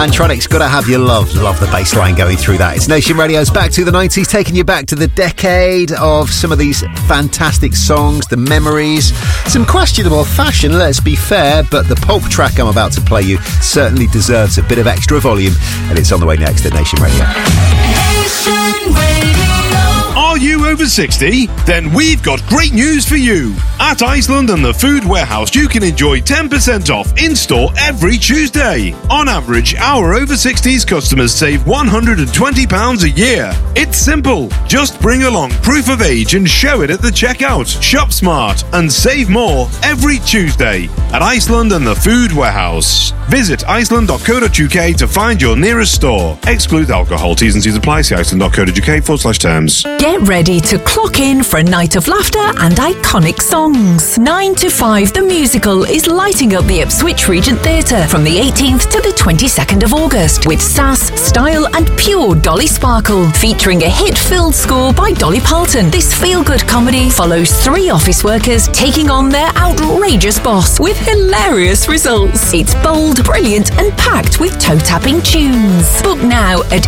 Antronic's Gotta Have Your Love. Love the bass line going through that. It's Nation Radio's Back to the 90s, taking you back to the decade of some of these fantastic songs, the memories, some questionable fashion, let's be fair, but the Pulp track I'm about to play you certainly deserves a bit of extra volume, and it's on the way next at Nation Radio. Nation Radio. Are you over 60? Then we've got great news for you. At Iceland and the Food Warehouse, you can enjoy 10% off in-store every Tuesday. On average, our over 60s customers save £120 a year. It's simple. Just bring along proof of age and show it at the checkout. Shop smart and save more every Tuesday at Iceland and the Food Warehouse. Visit iceland.co.uk to find your nearest store. Exclude alcohol. T's and C's apply. See iceland.co.uk/terms. Get ready to clock in for a night of laughter and iconic songs. 9 to 5 The Musical is lighting up the Ipswich Regent Theatre from the 18th to the 22nd of August with sass, style and pure Dolly Sparkle, featuring a hit-filled score by Dolly Parton. This feel-good comedy follows 3 office workers taking on their outrageous boss with hilarious results. It's bold, brilliant and packed with toe-tapping tunes. Book now at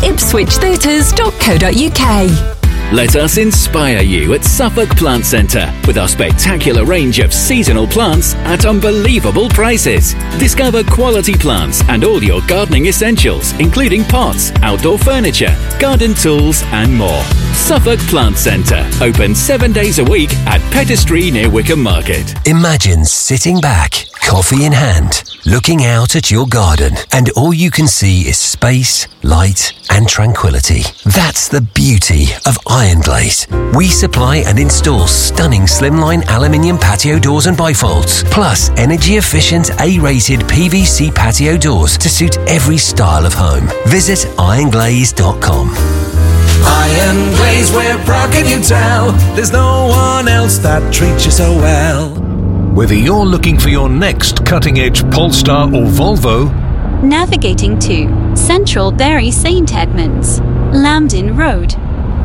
ipswichtheatres.co.uk. Let us inspire you at Suffolk Plant Centre with our spectacular range of seasonal plants at unbelievable prices. Discover quality plants and all your gardening essentials, including pots, outdoor furniture, garden tools and more. Suffolk Plant Centre, open 7 days a week at Pettistry near Wickham Market. Imagine sitting back, coffee in hand, looking out at your garden, and all you can see is space, light and tranquility. That's the beauty of Iron Glaze. We supply and install stunning slimline aluminium patio doors and bifolds, plus energy-efficient A-rated PVC patio doors to suit every style of home. Visit ironglaze.com. Iron Glaze, we're proud, can you tell? There's no one else that treats you so well. Whether you're looking for your next cutting-edge Polestar or Volvo, navigating to Central Bury St Edmunds, Lambden Road,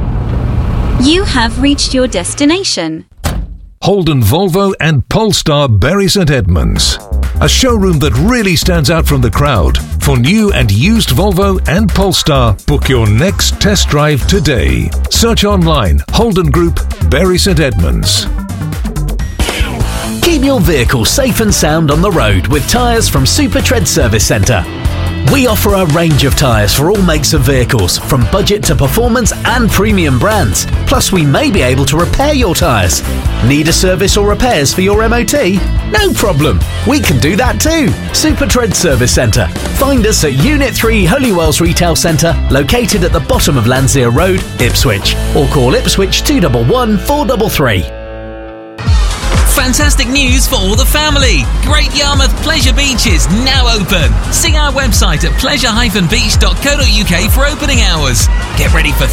you have reached your destination. Holden Volvo and Polestar Bury St Edmunds. A showroom that really stands out from the crowd. For new and used Volvo and Polestar, book your next test drive today. Search online, Holden Group, Bury St Edmunds. Keep your vehicle safe and sound on the road with tyres from Super Tread Service Centre. We offer a range of tyres for all makes of vehicles, from budget to performance and premium brands. Plus, we may be able to repair your tyres. Need a service or repairs for your MOT? No problem. We can do that too. Super Tread Service Centre. Find us at Unit 3 Holywells Retail Centre, located at the bottom of Landseer Road, Ipswich. Or call Ipswich 211 433. Fantastic news for all the family. Great Yarmouth Pleasure Beaches now open. See our website at pleasure-beach.co.uk for opening hours. Get ready for